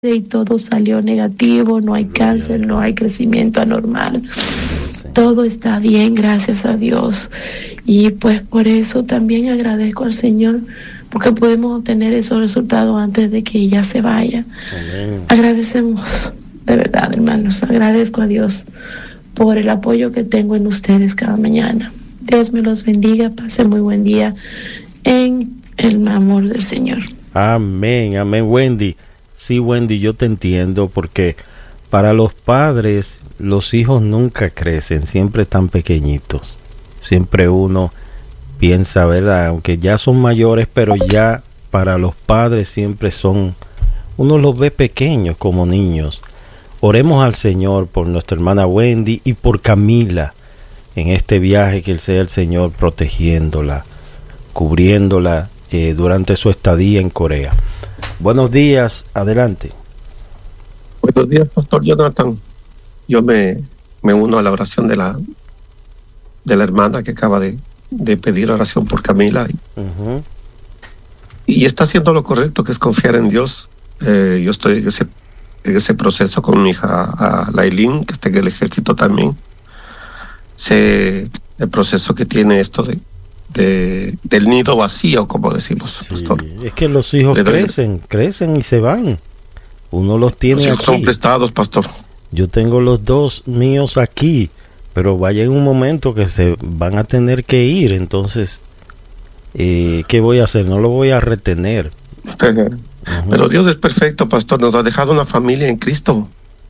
y todo salió negativo, no hay cáncer, no hay crecimiento anormal. Todo está bien, gracias a Dios. Y pues por eso también agradezco al Señor, porque podemos obtener esos resultados antes de que ella se vaya. Amén. Agradecemos, de verdad, hermanos, agradezco a Dios por el apoyo que tengo en ustedes cada mañana. Dios me los bendiga, pase muy buen día en el amor del Señor. Amén, amén, Wendy. Sí, Wendy, yo te entiendo, porque para los padres los hijos nunca crecen, siempre están pequeñitos. Siempre uno piensa, ¿verdad? Aunque ya son mayores, pero ya para los padres siempre son, uno los ve pequeños como niños. Oremos al Señor por nuestra hermana Wendy y por Camila en este viaje, que Él sea el Señor protegiéndola, cubriéndola durante su estadía en Corea. Buenos días, adelante. Buenos días, Pastor Jonathan. Yo me uno a la oración de la hermana que acaba de pedir oración por Camila. Y está haciendo lo correcto, que es confiar en Dios. Yo estoy en ese proceso con mi hija Lailín, que está en el ejército también. Sé el proceso que tiene esto del nido vacío, como decimos, sí, Pastor. Es que los hijos crecen y se van. Uno los tiene los hijos aquí. Son prestados, Pastor. Yo tengo los dos míos aquí, pero vaya en un momento que se van a tener que ir. Entonces, ¿qué voy a hacer? No lo voy a retener. Pero Dios es perfecto, Pastor. Nos ha dejado una familia en Cristo.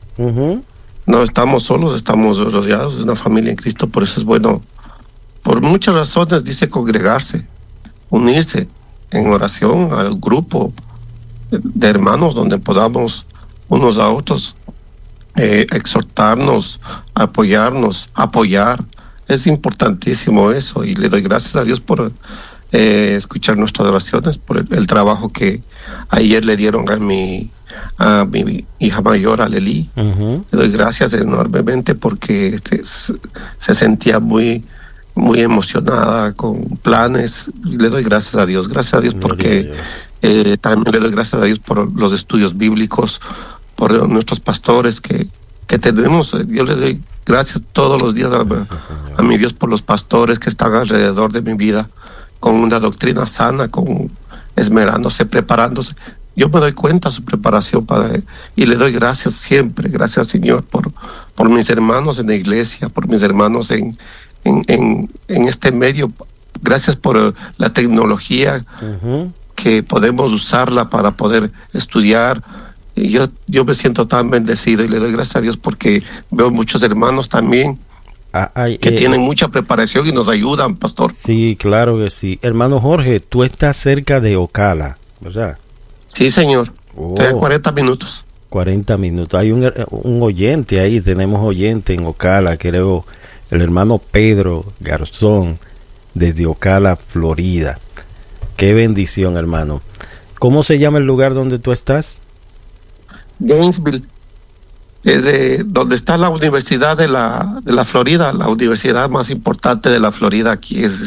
No estamos solos, estamos rodeados de una familia en Cristo. Por eso es bueno, por muchas razones, dice congregarse, unirse en oración al grupo de hermanos donde podamos unos a otros exhortarnos, apoyarnos, apoyar. Es importantísimo eso, y le doy gracias a Dios por escuchar nuestras oraciones, por el trabajo que ayer le dieron a mi hija mayor, a Leli. Le doy gracias enormemente porque se sentía muy emocionada con planes. Le doy gracias a Dios porque también le doy gracias a Dios por los estudios bíblicos, por nuestros pastores que tenemos. Yo le doy gracias todos los días a mi Dios por los pastores que están alrededor de mi vida con una doctrina sana, esmerándose, preparándose. Yo me doy cuenta de su preparación, Padre, y le doy gracias siempre, gracias, Señor, por mis hermanos en la iglesia, por mis hermanos en este medio. Gracias por la tecnología que podemos usarla para poder estudiar. Y yo me siento tan bendecido y le doy gracias a Dios porque veo muchos hermanos también que tienen mucha preparación y nos ayudan, Pastor. Sí, claro que sí. Hermano Jorge, tú estás cerca de Ocala, ¿verdad? Sí, señor. Estoy a 40 minutos. 40 minutos. Hay un oyente ahí, tenemos oyente en Ocala, creo, el hermano Pedro Garzón, desde Ocala, Florida. Qué bendición, hermano. ¿Cómo se llama el lugar donde tú estás? Gainesville. Es donde está la Universidad de la Florida, la universidad más importante de la Florida. Aquí es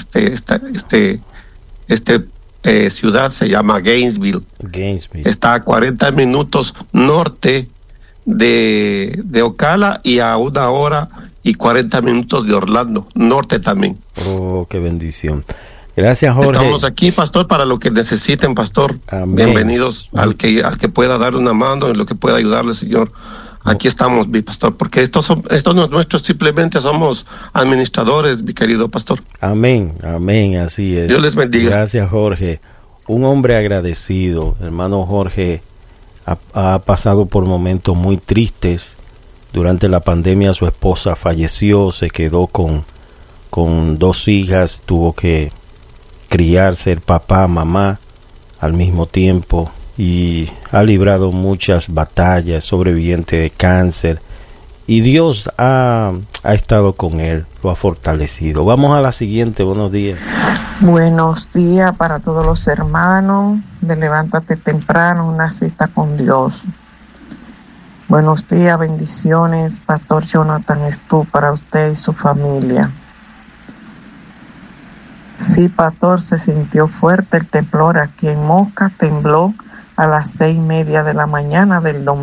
ciudad se llama Gainesville. Está a 40 minutos norte de Ocala y a 1 hora y 40 minutos de Orlando, norte también. Oh, qué bendición. Gracias, Jorge. Estamos aquí, Pastor, para lo que necesiten, Pastor. Amén. Bienvenidos al que pueda dar una mano, en lo que pueda ayudarle, Señor. Aquí estamos, mi Pastor, porque estos no es nuestro, simplemente somos administradores, mi querido Pastor. Amén, amén, así es. Dios les bendiga. Gracias, Jorge. Un hombre agradecido. Hermano Jorge ha pasado por momentos muy tristes. Durante la pandemia su esposa falleció, se quedó con 2 hijas, tuvo que criar, ser papá, mamá al mismo tiempo, y ha librado muchas batallas, sobreviviente de cáncer, y Dios ha estado con él, lo ha fortalecido. Vamos a la siguiente. Buenos días. Buenos días para todos los hermanos de Levántate Temprano, una cita con Dios. Buenos días, bendiciones, Pastor Jonathan, es tú para usted y su familia. Sí, Pastor, se sintió fuerte el temblor aquí en Moca, tembló a las 6:30 de la mañana del domingo.